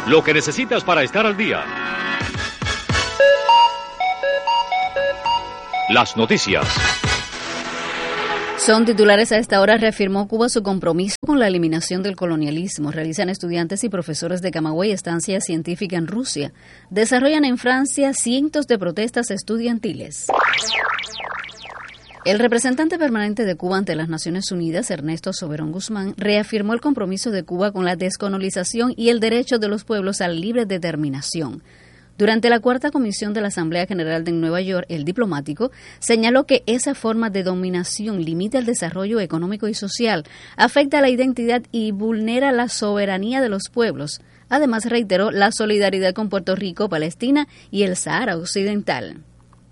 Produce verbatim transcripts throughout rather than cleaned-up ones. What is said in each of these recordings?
Lo que necesitas para estar al día. Las noticias. Son titulares a esta hora. Reafirmó Cuba su compromiso con la eliminación del colonialismo. Realizan estudiantes y profesores de Camagüey estancia científica en Rusia. Desarrollan en Francia cientos de protestas estudiantiles. El representante permanente de Cuba ante las Naciones Unidas, Ernesto Soberón Guzmán, reafirmó el compromiso de Cuba con la descolonización y el derecho de los pueblos a la libre determinación. Durante la cuarta comisión de la Asamblea General de Nueva York, el diplomático señaló que esa forma de dominación limita el desarrollo económico y social, afecta la identidad y vulnera la soberanía de los pueblos. Además, reiteró la solidaridad con Puerto Rico, Palestina y el Sahara Occidental.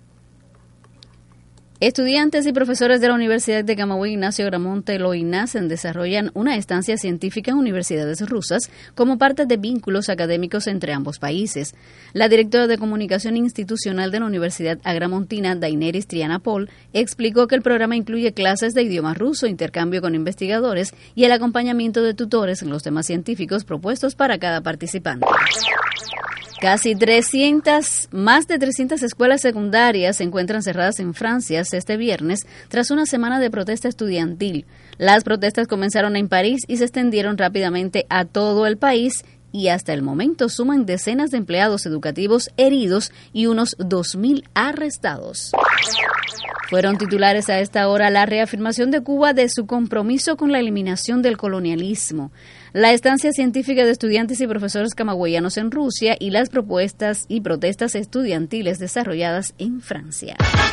Estudiantes y profesores de la Universidad de Camagüey, Ignacio Gramonte Loinacen, desarrollan una estancia científica en universidades rusas como parte de vínculos académicos entre ambos países. La directora de Comunicación Institucional de la Universidad Agramontina, Daenerys Triana Paul, explicó que el programa incluye clases de idioma ruso, intercambio con investigadores y el acompañamiento de tutores en los temas científicos propuestos para cada participante. Casi trescientas, más de trescientas escuelas secundarias se encuentran cerradas en Francia este viernes tras una semana de protesta estudiantil. Las protestas comenzaron en París y se extendieron rápidamente a todo el país y hasta el momento suman decenas de empleados educativos heridos y unos dos mil arrestados. Fueron titulares a esta hora la reafirmación de Cuba de su compromiso con la eliminación del colonialismo, la estancia científica de estudiantes y profesores camagüeyanos en Rusia y las propuestas y protestas estudiantiles desarrolladas en Francia.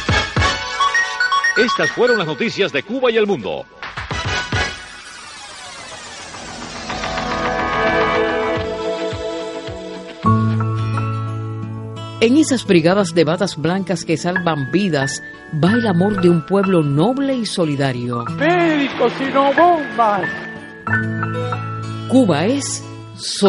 Estas fueron las noticias de Cuba y el mundo. En esas brigadas de batas blancas que salvan vidas, va el amor de un pueblo noble y solidario. Médicos y no bombas. Cuba es